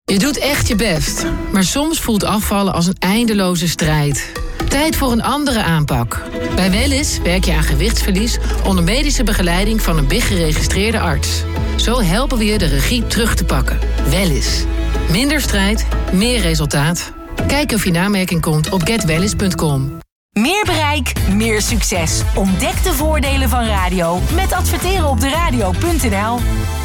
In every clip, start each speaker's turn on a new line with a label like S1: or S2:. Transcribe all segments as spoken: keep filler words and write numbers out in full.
S1: Je doet echt je best, maar soms voelt afvallen als een eindeloze strijd. Tijd voor een andere aanpak. Bij Wellys werk je aan gewichtsverlies onder medische begeleiding van een B I G-geregistreerde arts. Zo helpen we je de regie terug te pakken. Wellys. Minder strijd, meer resultaat. Kijk of je namerking komt op get wellys punt com.
S2: Meer bereik, meer succes. Ontdek de voordelen van radio met adverteren op de radio punt n l.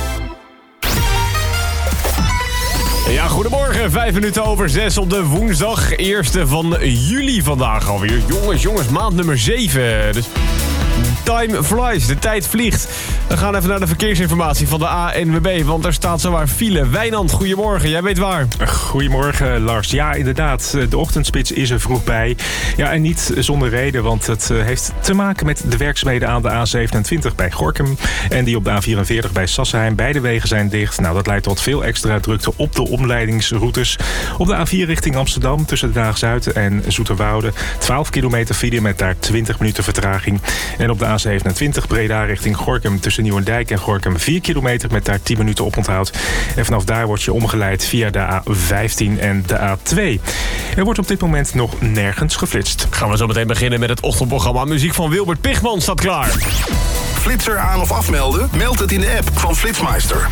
S3: Ja, goedemorgen. Vijf minuten over zes op de woensdag. Eerste van juli vandaag alweer. Jongens, jongens, maand nummer zeven. Dus time flies, de tijd vliegt. We gaan even naar de verkeersinformatie van de A N W B, want er staat zowaar file. Wijnand, goedemorgen. Jij weet waar.
S4: Goedemorgen, Lars. Ja, inderdaad. De ochtendspits is er vroeg bij. Ja, en niet zonder reden, want het heeft te maken met de werkzaamheden aan de A zevenentwintig bij Gorinchem en die op de A vierenveertig bij Sassenheim. Beide wegen zijn dicht. Nou, dat leidt tot veel extra drukte op de omleidingsroutes. Op de A vier richting Amsterdam tussen Den Haag-Zuid en Zoeterwoude. twaalf kilometer file met daar twintig minuten vertraging. En op de A zevenentwintig Breda richting Gorinchem tussen Nieuwendijk en Gorinchem vier kilometer met daar tien minuten oponthoud. En vanaf daar word je omgeleid via de A vijftien en de A twee. Er wordt op dit moment nog nergens geflitst.
S3: Gaan we zo meteen beginnen met het ochtendprogramma. Muziek van Wilbert Pigman staat klaar.
S5: Flitser aan of afmelden? Meld het in de app van Flitsmeister.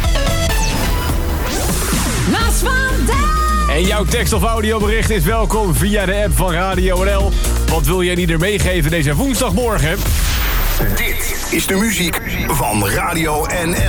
S2: Nas vandaag!
S3: En jouw tekst- of audiobericht is welkom via de app van Radio N L. Wat wil jij ieder meegeven deze woensdagmorgen?
S5: Dit is de muziek van Radio N L.